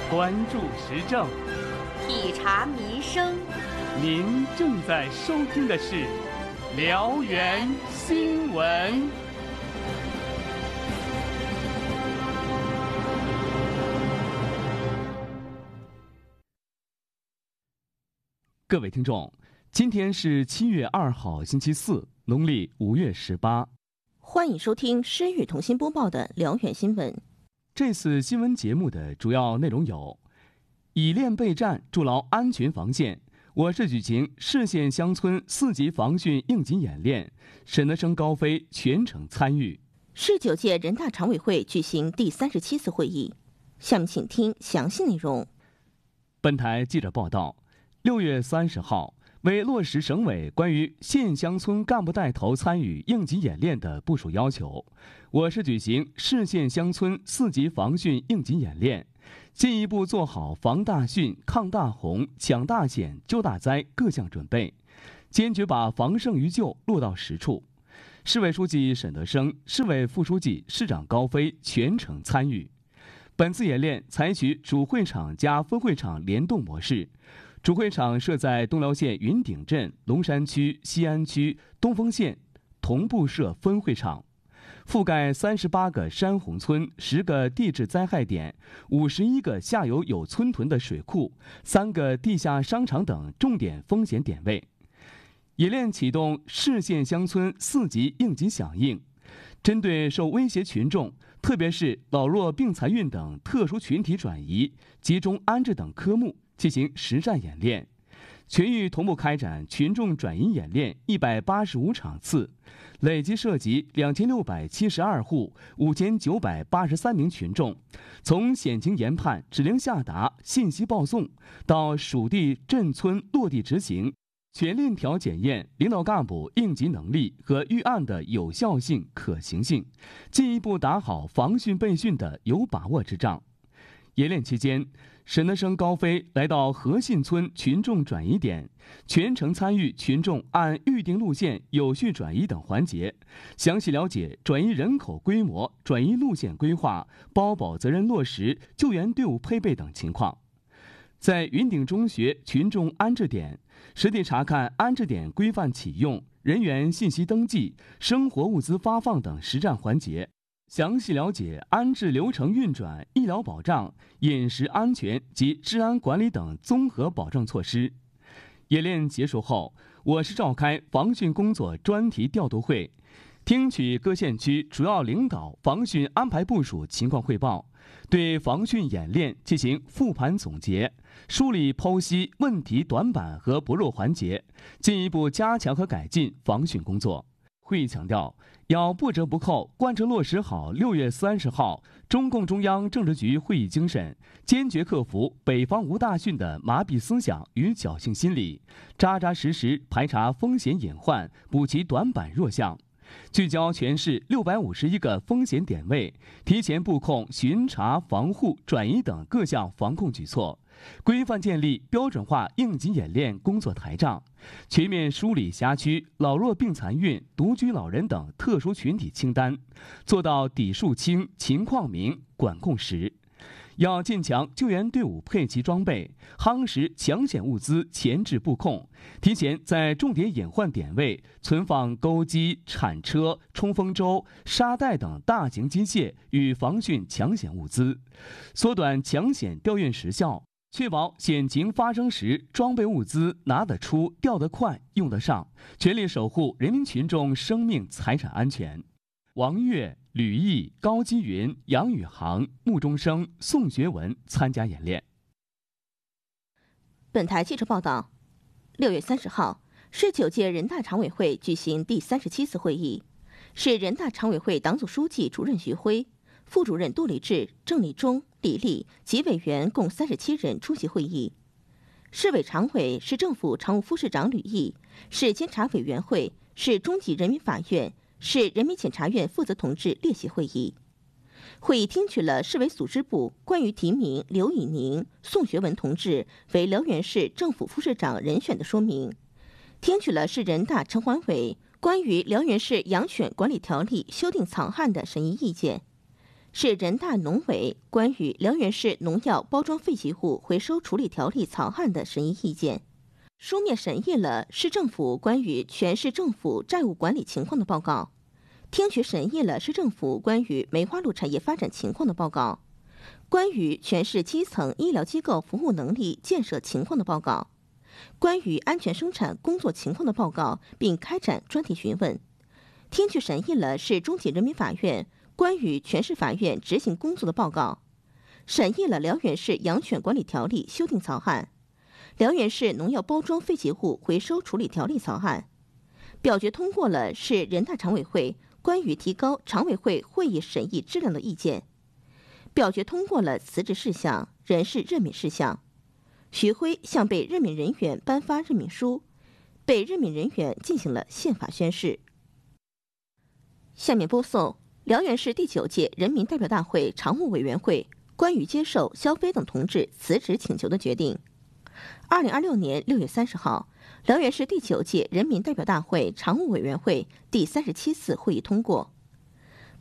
关注时政， 体察民生。 您正在收听的是辽源新闻。各位听众，今天是7月2号，星期四，农历5月18。 欢迎收听诗雨同心播报的辽源新闻。 这次新闻节目的主要内容有：以练备战，筑牢安全防线。我市举行市县乡村4级防汛应急演练，沈德生高飞全程参与。 市9届人大常委会举行第37次会议。下面请听详细内容。 本台记者报道，6月30号，为落实省委关于县乡村干部带头参与应急演练的部署要求，我市举行市县乡村4级防汛应急演练，进一步做好防大汛、抗大洪、抢大险、救大灾各项准备，坚决把防胜于救落到实处。市委书记沈德生、市委副书记、市长高飞全程参与。本次演练采取主会场加分会场联动模式，主会场设在东辽县云顶镇、龙山区、西安区、东丰县，同步设分会场，覆盖38个山洪村、10个地质灾害点、51个下游有村屯的水库、3个地下商场等重点风险点位。演练启动市县乡村4级应急响应，针对受威胁群众，特别是老弱病残孕等特殊群体转移、集中安置等科目进行实战演练，全域同步开展群众转移演练185场次，累计涉及2672户、5983名群众，从险情研判、指令下达、信息报送到属地镇村落地执行，全链条检验领导干部应急能力和预案的有效性、可行性，进一步打好防汛备汛的有把握之仗。演练期间，沈德生高飞来到和信村群众转移点，全程参与群众按预定路线有序转移等环节，详细了解转移人口规模、转移路线规划、包保责任落实、救援队伍配备等情况。在云顶中学群众安置点，实地查看安置点规范启用、人员信息登记、生活物资发放等实战环节，详细了解安置流程运转、医疗保障、饮食安全及治安管理等综合保障措施。演练结束后，我市召开防汛工作专题调度会，听取各县区主要领导防汛安排部署情况汇报，对防汛演练进行复盘总结，梳理剖析问题短板和薄弱环节，进一步加强和改进防汛工作。会议强调，要不折不扣贯彻落实好6月30号中共中央政治局会议精神，坚决克服北方无大汛的麻痹思想与侥幸心理，扎扎实实排查风险隐患，补齐短板弱项，聚焦全市651个风险点位，提前布控巡查、防护、转移等各项防控举措，规范建立标准化应急演练工作台账，全面梳理辖区老弱病残孕、独居老人等特殊群体清单，做到底数清、情况明、管控实。要进强救援队伍配齐装备，夯实抢险物资前置布控，提前在重点隐患点位存放钩机、铲车、冲锋舟、沙袋等大型机械与防汛抢险物资，缩短抢险调运时效，确保险情发生时装备物资拿得出、调得快、用得上，全力守护人民群众生命财产安全。王悦、吕毅、高基云、杨宇航、穆中生、宋学文参加演练。 本台记者报道，6月30号，市9届人大常委会举行第37次会议，市人大常委会党组书记、主任徐辉、副主任杜立志、郑立忠、李丽及委员共37人出席会议。市委常委、市政府常务副市长吕毅、市监察委员会、市中级人民法院、市人民检察院负责同志列席会议。会议听取了市委组织部关于提名刘以宁、宋学文同志为辽源市政府副市长人选的说明，听取了市人大城管委关于辽源市养犬管理条例修订草案的审议意见。 是人大农委关于辽源市农药包装废弃物回收处理条例草案的审议意见，书面审议了市政府关于全市政府债务管理情况的报告，听取审议了市政府关于梅花鹿产业发展情况的报告，关于全市基层医疗机构服务能力建设情况的报告，关于安全生产工作情况的报告，并开展专题询问。听取审议了市中级人民法院关于全市法院执行工作的报告，审议了辽源市养犬管理条例修订草案、辽源市农药包装废弃物回收处理条例草案，表决通过了市人大常委会关于提高常委会会议审议质量的意见，表决通过了辞职事项、人事任免事项。徐辉向被任免人员颁发任命书，被任免人员进行了宪法宣誓。下面播送辽源市第9届人民代表大会常务委员会关于接受肖飞等同志辞职请求的决定。2026年6月30号，辽源市第9届人民代表大会常务委员会第37次会议通过，